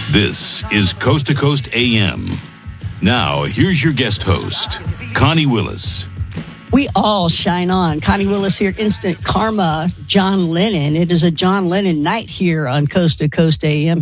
This is Coast to Coast AM. Now, here's your guest host, Connie Willis. We all shine on. Connie Willis here, Instant Karma, John Lennon. It is a John Lennon night here on Coast to Coast AM.